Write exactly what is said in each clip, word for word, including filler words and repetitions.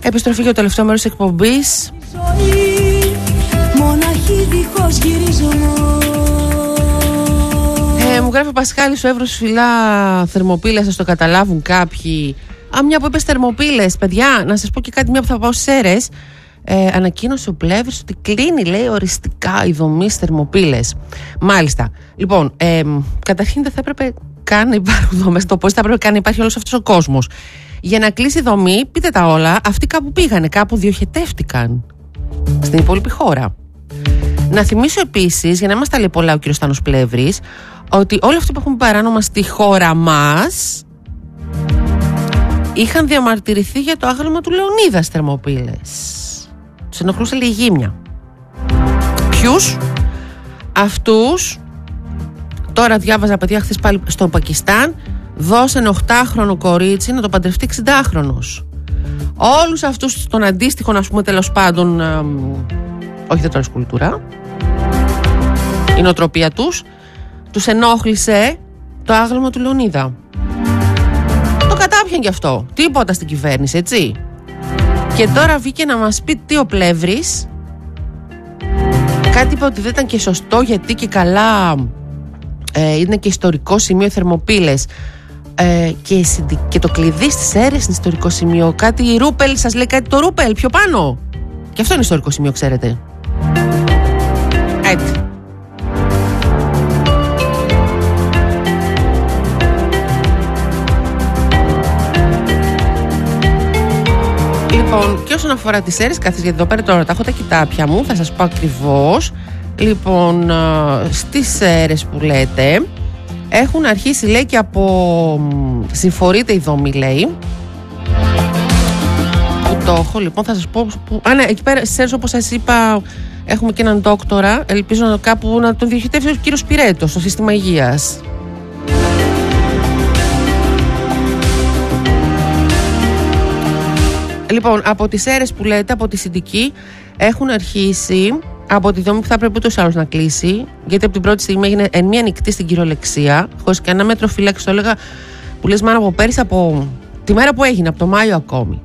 Επιστροφή για το τελευταίο μέρος της εκπομπής. Ε, μου γράφει ο Πασχάλης, ο Εύρος φυλά θερμοπύλες, θα το καταλάβουν κάποιοι. Α, μια που είπες θερμοπύλες, παιδιά, να σας πω και κάτι, μια που θα πάω στις Σέρρες. Ε, ανακοίνωσε ο Πλεύρης ότι κλείνει, λέει, οριστικά η δομή στις θερμοπύλες. Μάλιστα. Λοιπόν, ε, καταρχήν δεν θα έπρεπε καν να υπάρχουν δομές στο πώς, θα έπρεπε καν να υπάρχει όλος αυτός ο κόσμος. Για να κλείσει η δομή, πείτε τα όλα, αυτοί κάπου πήγανε, κάπου διοχετεύτηκαν στην υπόλοιπη χώρα. Να θυμίσω επίσης, για να μας τα λέει πολλά ο κ. Στάνος Πλεύρης, ότι όλοι αυτοί που έχουν παράνομα στη χώρα μας είχαν διαμαρτυρηθεί για το άγαλμα του Λεωνίδα στις θερμοπύλες. Τους ενοχλούσε λίγη γύμνια. Ποιους? Αυτούς. Τώρα διάβαζα, παιδιά, χθες πάλι στο Πακιστάν, δώσανε οχτάχρονο κορίτσι να το παντρευτεί εξηντάχρονος. Όλους αυτούς των αντίστοιχων, ας πούμε, τέλος πάντων, ε, όχι δεν τώρα κουλτούρα, η νοοτροπία τους, τους ενόχλησε το άγαλμα του Λεωνίδα. Το κατάπιαν κι αυτό. Τίποτα στην κυβέρνηση, έτσι. Και τώρα βγήκε να μας πει τι ο Πλεύρης. Κάτι είπε ότι δεν ήταν και σωστό, γιατί και καλά ε, είναι και ιστορικό σημείο οι θερμοπύλες. Ε, και, και το κλειδί στις Σέρρες είναι ιστορικό σημείο. Κάτι η Ρούπελ, σας λέει κάτι το Ρούπελ πιο πάνω. Και αυτό είναι ιστορικό σημείο, ξέρετε. Έτσι. Λοιπόν, και όσον αφορά τις Σέρρες, καθώς γιατί εδώ πέρα τώρα τα έχω τα κοιτάπια μου, θα σας πω ακριβώς. Λοιπόν, στις Σέρρες που λέτε, έχουν αρχίσει, λέει, και από συμφορείται η δομή, λέει. Που το έχω, λοιπόν, θα σας πω που... Α, ναι, εκεί πέρα στις Σέρρες, όπως σας είπα, έχουμε και έναν δόκτορα. Ελπίζω να, κάπου να τον διοχετεύσει ο κύριος Πυρέτος στο σύστημα υγείας. Λοιπόν, από τις Σέρρες που λέτε, από τη Συντική, έχουν αρχίσει από τη δομή που θα πρέπει ούτως ή άλλως να κλείσει, γιατί από την πρώτη στιγμή έγινε εν μία νυχτή στην κυριολεξία, χωρίς κανένα μέτρο φύλαξη. Το έλεγα, που λες, μάνα, από πέρυσι, από τη μέρα που έγινε, από το Μάιο ακόμη.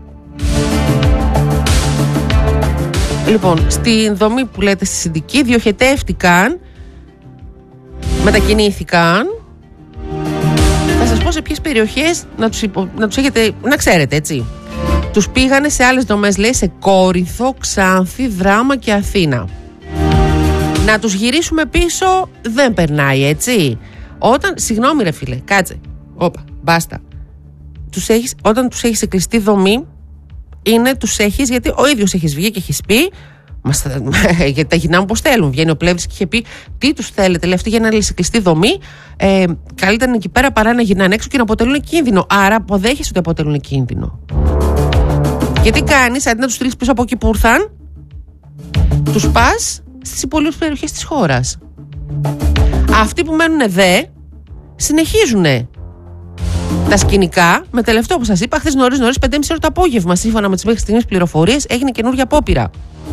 Λοιπόν, στην δομή που λέτε στη Συντική διοχετεύτηκαν, μετακινήθηκαν. Θα σας πω σε ποιες περιοχές να τους, υπο... να τους έχετε, να ξέρετε, έτσι. Τους πήγανε σε άλλες δομές, λέει, σε Κόρινθο, Ξάνθη, Δράμα και Αθήνα. Να τους γυρίσουμε πίσω δεν περνάει, έτσι. Όταν, συγγνώμη ρε φίλε, κάτσε, όπα, μπάστα. Τους έχεις, όταν τους έχεις σε κλειστή δομή, είναι τους έχεις, γιατί ο ίδιος έχεις βγει και έχεις πει, μας, γιατί τα γυρνάμε πως θέλουν. Βγαίνει ο Πλεύρης και είχε πει, τι τους θέλετε, λέει, αυτοί για να είναι σε κλειστή δομή, ε, καλύτερα είναι εκεί πέρα παρά να γυρνάνε έξω και να αποτελούν κίνδυνο. Άρα αποδέχεσαι ότι αποτελούν κίνδυνο. Και τι κάνεις, αντί να τους στείλεις πίσω από εκεί που ήρθαν, τους πας στις υπόλοιπες περιοχές της χώρας. Αυτοί που μένουν δε συνεχίζουνε τα σκηνικά. Με τελευταίο που σας είπα, χθες νωρίς νωρίς, πέντε και μισή ώρα το απόγευμα, σύμφωνα με τις μέχρι στιγμής πληροφορίες, έγινε καινούργια απόπειρα.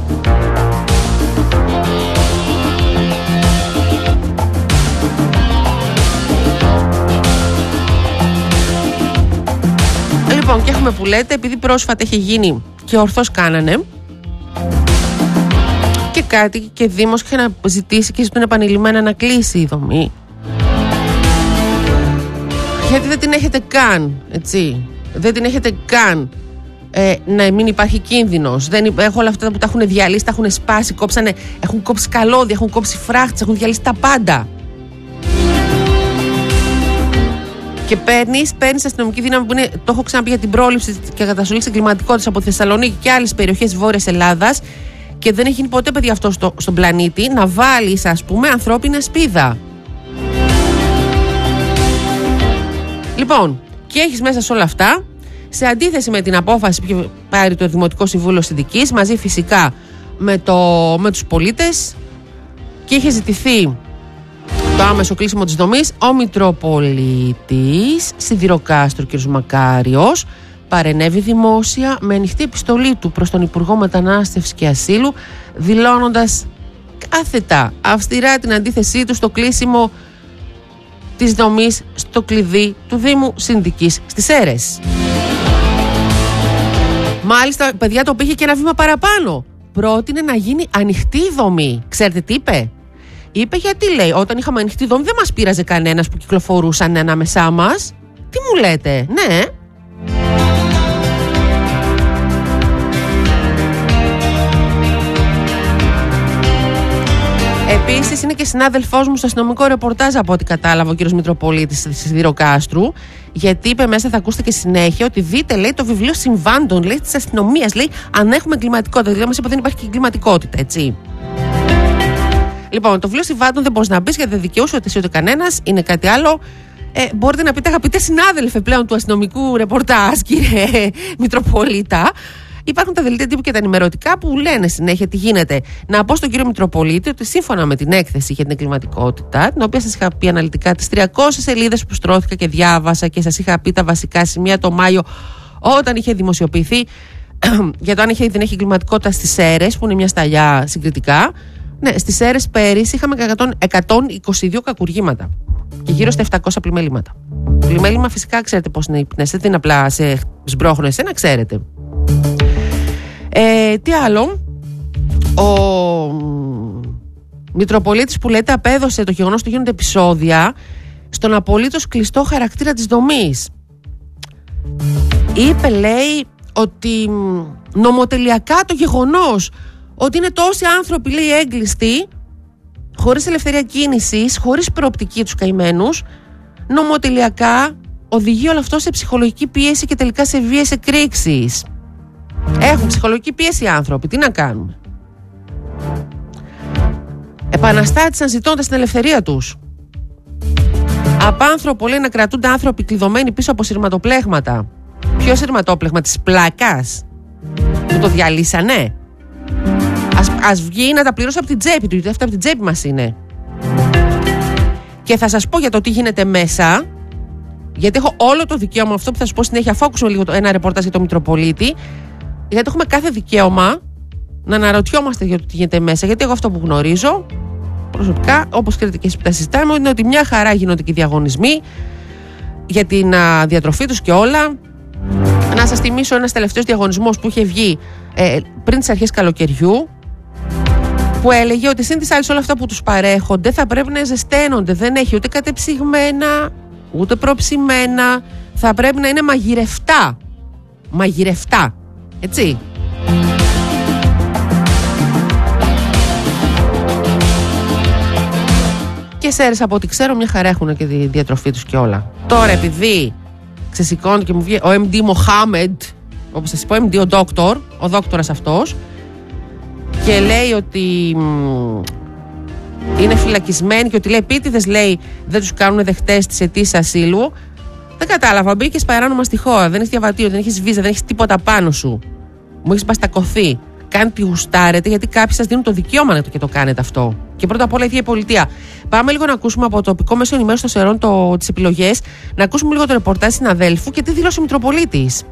Λοιπόν, και έχουμε που λέτε, επειδή πρόσφατα έχει γίνει και ορθώς κάνανε και κάτι και Δήμος είχε να ζητήσει και ζητούν επανειλημμένα να κλείσει η δομή, γιατί δεν την έχετε καν, έτσι, δεν την έχετε καν ε, να μην υπάρχει κίνδυνος. Δεν, έχω όλα αυτά που τα έχουν διαλύσει, τα έχουν σπάσει, κόψανε, έχουν κόψει καλώδια, έχουν κόψει φράχτες, έχουν διαλύσει τα πάντα. Και παίρνεις, παίρνεις αστυνομική δύναμη που είναι, το έχω ξαναπεί, για την πρόληψη και καταστολή της εγκληματικότητας από τη Θεσσαλονίκη και άλλες περιοχές Βόρειας Ελλάδας, και δεν έχει γίνει ποτέ, παιδιά, αυτό στο, στον πλανήτη, να βάλεις, ας πούμε, ανθρώπινη σπίδα. Λοιπόν, και έχεις μέσα σε όλα αυτά, σε αντίθεση με την απόφαση που είχε πάρει το Δημοτικό Συμβούλιο Συντικής, μαζί φυσικά με, το, με τους πολίτες, και είχε ζητηθεί το άμεσο κλείσιμο της δομής, ο Μητροπολίτης Σιδηροκάστρου κ. Μακάριος παρενέβη δημόσια με ανοιχτή επιστολή του προς τον Υπουργό Μετανάστευσης και Ασύλου, δηλώνοντας κάθετα αυστηρά την αντίθεσή του στο κλείσιμο της δομής στο κλειδί του Δήμου Συνδικής στις Σέρρες. Μάλιστα, παιδιά, το πήγε και ένα βήμα παραπάνω. Πρότεινε να γίνει ανοιχτή δομή. Ξέρετε τι είπε? Είπε γιατί, λέει, όταν είχαμε ανοιχτή δομή δεν μας πείραζε κανένας που κυκλοφορούσαν ανάμεσά μας. Τι μου λέτε? Ναι. Επίσης είναι και συνάδελφός μου στο αστυνομικό ρεπορτάζ, από ό,τι κατάλαβα, ο κύριος Μητροπολίτης της Σιδηροκάστρου, γιατί είπε μέσα, θα ακούσετε και συνέχεια, ότι δείτε, λέει, το βιβλίο συμβάντων, λέει, της αστυνομίας, λέει, αν έχουμε εγκληματικότητα. Δηλαδή μας είπε δεν υπάρχει και εγκληματικότητα, έτσι. Λοιπόν, το βιβλίο συμβάντων δεν μπορείς να μπεις, γιατί δεν δικαιούσε ούτε εσύ ούτε κανένας. Είναι κάτι άλλο. Ε, μπορείτε να πείτε, αγαπητέ συνάδελφε πλέον του αστυνομικού ρεπορτάζ, κύριε Μητροπολίτα. Υπάρχουν τα δελτία τύπου και τα ενημερωτικά που λένε συνέχεια τι γίνεται. Να πω στον κύριο Μητροπολίτη ότι σύμφωνα με την έκθεση για την εγκληματικότητα, την οποία σας είχα πει αναλυτικά τις τριακόσιες σελίδες που στρώθηκα και διάβασα και σας είχα πει τα βασικά σημεία το Μάιο όταν είχε δημοσιοποιηθεί για το αν είχε, δεν έχει εγκληματικότητα στις Σέρρες, που είναι μια σταλιά συγκριτικά. Ναι, στις Σέρρες πέρυσι είχαμε εκατόν είκοσι δύο κακουργήματα και γύρω στα επτακόσια πλημέληματα. Πλημέλημα φυσικά ξέρετε πώς είναι οι πνές, δεν είναι απλά σε σμπρώχνω εσένα, ξέρετε. Ε, τι άλλο? Ο Μητροπολίτης που λέτε απέδωσε το γεγονός ότι γίνονται επεισόδια στον απολύτως κλειστό χαρακτήρα της δομής. Είπε, λέει, ότι νομοτελειακά το γεγονός ότι είναι τόσοι άνθρωποι, λέει, έγκλειστοι, χωρίς ελευθερία κίνησης, χωρίς προοπτική τους καημένους, νομοτελειακά οδηγεί όλο αυτό σε ψυχολογική πίεση και τελικά σε βίαιες εκρήξεις. Έχουν ψυχολογική πίεση οι άνθρωποι. Τι να κάνουμε? Επαναστάτησαν ζητώντας την ελευθερία τους. Απάνθρωπο, λέει, να κρατούνται άνθρωποι κλειδωμένοι πίσω από σειρματοπλέγματα. Ποιο σειρματόπλεγμα? Της πλάκας που το διαλύσανε? Ας, ας βγει να τα πληρώσει από την τσέπη του, γιατί αυτά από την τσέπη μας είναι. Και θα σας πω για το τι γίνεται μέσα, γιατί έχω όλο το δικαίωμα, αυτό που θα σας πω συνέχεια, αφού ακούσουμε λίγο ένα ρεπορτάζ για τον Μητροπολίτη, γιατί έχουμε κάθε δικαίωμα να αναρωτιόμαστε για το τι γίνεται μέσα. Γιατί εγώ αυτό που γνωρίζω προσωπικά, όπως ξέρετε και εσείς που τα συζητάμε, είναι ότι μια χαρά γίνονται και οι διαγωνισμοί για την α, διατροφή τους και όλα. Να σας θυμίσω ένας τελευταίος διαγωνισμός που είχε βγει ε, πριν τις αρχές καλοκαιριού, που έλεγε ότι σύν τις άλλες όλα αυτά που τους παρέχονται θα πρέπει να ζεσταίνονται. Δεν έχει ούτε κατεψυγμένα, ούτε προψημένα. Θα πρέπει να είναι μαγειρευτά. Μαγειρευτά. Έτσι. Και Σέρρες, από ό,τι ξέρω, μια χαρά έχουν και τη διατροφή τους και όλα. Τώρα, επειδή ξεσηκώνει και μου βγει ο εμ ντι Μοχάμεντ, όπως σας είπα, εμ ντι ο δόκτορ, ο δόκτορας αυτός, και λέει ότι μ, είναι φυλακισμένοι και ότι, λέει, επίτηδες, λέει, δεν τους κάνουν δεχτές της αιτήσεις ασύλου. Δεν κατάλαβα. Μπήκες παράνομα στη χώρα, δεν έχεις διαβατήριο, δεν έχεις βίζα, δεν έχεις τίποτα πάνω σου. Μου έχεις μπαστακωθεί. Κάντε τι γουστάρετε, γιατί κάποιοι σας δίνουν το δικαίωμα να το και το κάνετε αυτό. Και πρώτα απ' όλα η ίδια η πολιτεία. Πάμε λίγο να ακούσουμε από το τοπικό μέσο ενημέρωση των Σερών τις επιλογές, να ακούσουμε λίγο το ρεπορτάζ συναδέλφου και τι δήλωσε ο Μητροπολίτης.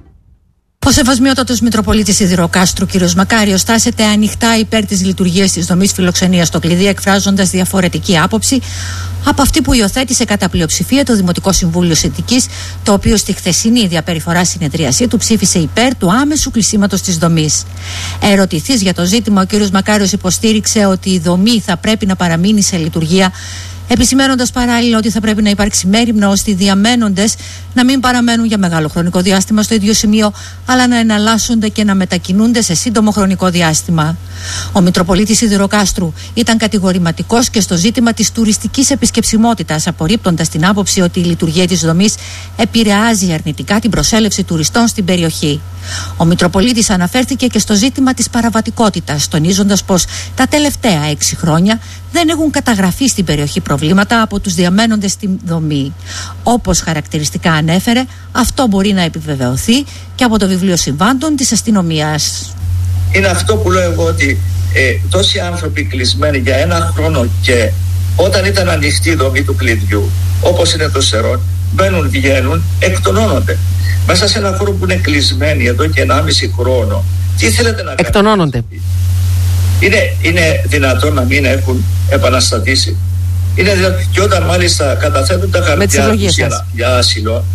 Ο Σεβασμιότατος Μητροπολίτης Σιδηροκάστρου, κ. Μακάριος, στάσεται ανοιχτά υπέρ της λειτουργίας της δομής φιλοξενίας στο Κλειδί, εκφράζοντας διαφορετική άποψη από αυτή που υιοθέτησε κατά πλειοψηφία το Δημοτικό Συμβούλιο Συνθηκής, το οποίο στη χθεσινή διαπεριφορά συνεδρίασή του ψήφισε υπέρ του άμεσου κλεισίματος της δομής. Ερωτηθής για το ζήτημα, ο κ. Μακάριος υποστήριξε ότι η δομή θα πρέπει να παραμείνει σε λειτουργία, επισημαίνοντας παράλληλα ότι θα πρέπει να υπάρξει μέριμνα ώστε οι διαμένοντες να μην παραμένουν για μεγάλο χρονικό διάστημα στο ίδιο σημείο, αλλά να εναλλάσσονται και να μετακινούνται σε σύντομο χρονικό διάστημα. Ο Μητροπολίτης Σιδηροκάστρου ήταν κατηγορηματικός και στο ζήτημα της τουριστικής επισκεψιμότητας, απορρίπτοντας την άποψη ότι η λειτουργία της δομής επηρεάζει αρνητικά την προσέλευση τουριστών στην περιοχή. Ο Μητροπολίτης αναφέρθηκε και στο ζήτημα της παραβατικότητας, τονίζοντας πως τα τελευταία έξι χρόνια δεν έχουν καταγραφεί στην περιοχή προβλήματα από τους διαμένοντες στην δομή. Όπως χαρακτηριστικά ανέφερε, αυτό μπορεί να επιβεβαιωθεί και από το βιβλίο συμβάντων της αστυνομίας. Είναι αυτό που λέω εγώ, ότι ε, τόσοι άνθρωποι κλεισμένοι για ένα χρόνο, και όταν ήταν ανοιχτή η δομή του κλειδιού, όπως είναι το Σερών, μπαίνουν, βγαίνουν, εκτονώνονται. Μέσα σε ένα χώρο που είναι κλεισμένοι εδώ και ενάμιση χρόνο, τι θέλετε να κάνετε? Εκτονώνονται. Είναι, είναι δυνατόν να μην έχουν επαναστατήσει? Είναι δυνατόν? Και όταν μάλιστα καταθέτουν τα χαρτιά τους για, για άσυλο,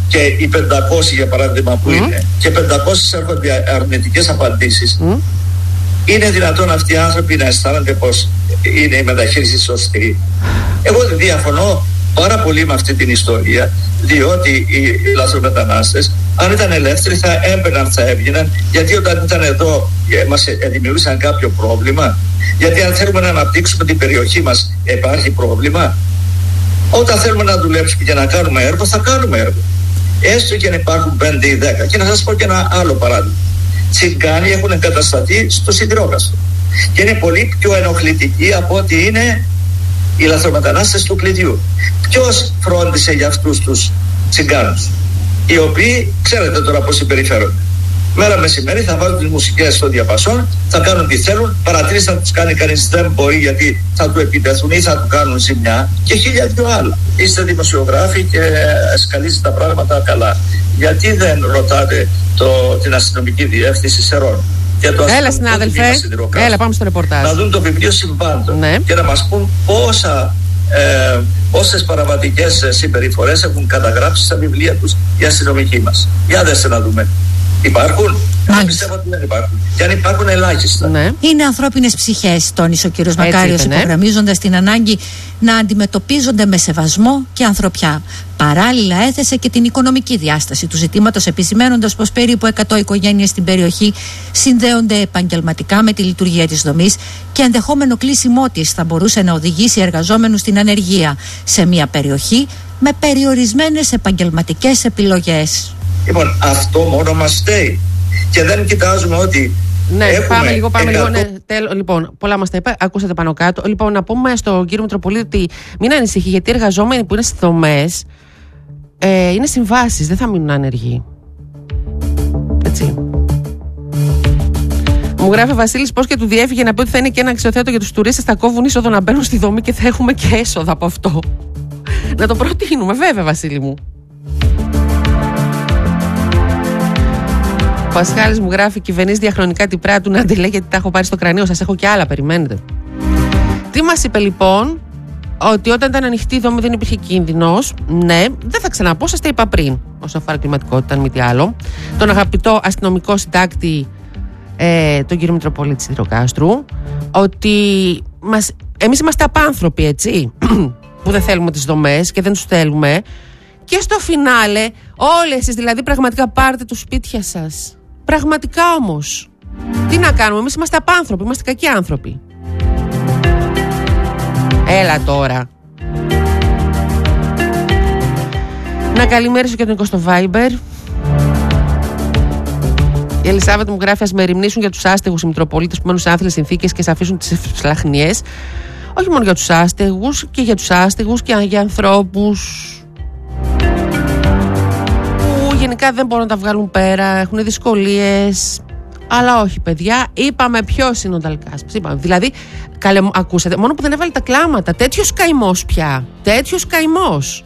και οι πεντακόσιοι για παράδειγμα που mm. είναι και πεντακόσιες έρχονται αρνητικές απαντήσεις, mm. είναι δυνατόν αυτοί οι άνθρωποι να αισθάνονται πως είναι η μεταχείριση σωστή? Εγώ διαφωνώ πάρα πολύ με αυτή την ιστορία, διότι οι, οι λαθρομετανάστες αν ήταν ελεύθεροι θα έμπαιναν, θα έβγαιναν, γιατί όταν ήταν εδώ μας δημιουργούσαν κάποιο πρόβλημα? Γιατί αν θέλουμε να αναπτύξουμε την περιοχή μας υπάρχει πρόβλημα? Όταν θέλουμε να δουλέψουμε και να κάνουμε έργο, θα κάνουμε έργο, έστω και να υπάρχουν πέντε ή δέκα. Και να σας πω και ένα άλλο παράδειγμα. Τσιγκάνοι έχουν εγκατασταθεί στο Σιδηρόκαστρο και είναι πολύ πιο ενοχλητικοί από ότι είναι οι λαθρομετανάστες του κλειδιού. Ποιος φρόντισε για αυτούς τους τσιγκάνους, οι οποίοι ξέρετε τώρα πώς συμπεριφέρονται? Μέρα μεσημέρι θα βάλουν τις μουσικές στο διαπασόν, θα κάνουν τι θέλουν, παρατήρηση να τους κάνει κανείς δεν μπορεί γιατί θα του επιτεθούν ή θα του κάνουν ζημιά και χίλια δυο άλλα. Είστε δημοσιογράφοι και σκαλίζετε τα πράγματα καλά. Γιατί δεν ρωτάτε το, την αστυνομική διεύθυνση Σερών? Έλα συνάδελφε, έλα πάμε στο ρεπορτάζ. Να δουν το βιβλίο Συμβάντων, ναι, και να μας πούν πόσα, ε, πόσες παραβατικές συμπεριφορές έχουν καταγράψει στα βιβλία τους οι αστυνομικοί μας. Για δέστε να δούμε. Υπάρχουν? Εγώ πιστεύω ότι δεν υπάρχουν. Και αν υπάρχουν, ελάχιστα. Ναι. Είναι ανθρώπινες ψυχές, τόνισε ο κύριος Μακάριος, υπογραμμίζοντας την ανάγκη να αντιμετωπίζονται με σεβασμό και ανθρωπιά. Παράλληλα, έθεσε και την οικονομική διάσταση του ζητήματος, επισημαίνοντας πως περίπου εκατό οικογένειες στην περιοχή συνδέονται επαγγελματικά με τη λειτουργία της δομής και ενδεχόμενο κλείσιμό της θα μπορούσε να οδηγήσει εργαζόμενους στην ανεργία σε μια περιοχή με περιορισμένες επαγγελματικές επιλογές. Λοιπόν, αυτό μόνο μας φταίει. Και δεν κοιτάζουμε ότι. Ναι, έχουμε πάμε λίγο, πάμε εκατό... λίγο. Ναι, τέλο, λοιπόν, πολλά μας τα είπα, ακούσατε πάνω κάτω. Λοιπόν, να πούμε στον κύριο Μητροπολίτη ότι μην ανησυχεί, γιατί οι εργαζόμενοι που είναι στις δομές ε, είναι συμβάσεις, δεν θα μείνουν άνεργοι. Έτσι. Μου γράφει ο Βασίλης πως και του διέφυγε να πει ότι θα είναι και ένα αξιοθέατο για τους τουρίστες. Θα κόβουν είσοδο να μπαίνουν στη δομή και θα έχουμε και έσοδα από αυτό. Να το προτείνουμε, βέβαια, Βασίλη μου. Ο Πασχάλης μου γράφει: κυβερνήσει διαχρονικά την πράττου να αντιλέγει, γιατί τα έχω πάρει στο κρανίο. Σας έχω και άλλα, περιμένετε. Τι μας είπε λοιπόν? Ότι όταν ήταν ανοιχτή η δομή δεν υπήρχε κίνδυνος. Ναι, δεν θα ξαναπώ, σας τα είπα πριν. Όσο αφορά κλιματικότητα, αν μη τι άλλο. Τον αγαπητό αστυνομικό συντάκτη, ε, τον κύριο Μητροπολίτη Σιδηροκάστρου, ότι μας, εμείς είμαστε απάνθρωποι, έτσι, που δεν θέλουμε τις δομές και δεν τους θέλουμε. Και στο φινάλε, όλες εσείς δηλαδή πραγματικά πάρτε τους σπίτια σας. Πραγματικά όμως. Τι να κάνουμε, εμείς είμαστε απάνθρωποι, είμαστε κακοί άνθρωποι. Έλα τώρα. Να καλημέρίσω και τον Νίκο στο Viber. Η Ελισάβετ μου γράφει: ας με ερημνήσουν για τους άστεγους οι Μητροπολίτες που μένουν σε άθλιες συνθήκες και σε αφήσουν τις ψλαχνιές. Όχι μόνο για τους άστεγους, και για τους άστεγους και για ανθρώπους που γενικά δεν μπορούν να τα βγάλουν πέρα, έχουν δυσκολίες. Αλλά όχι, παιδιά, είπαμε ποιος είναι ο Νταλκάσπης. Είπαμε. Δηλαδή, καλε, ακούσατε, μόνο που δεν έβαλε τα κλάματα. Τέτοιος καημός πια. Τέτοιος καημός.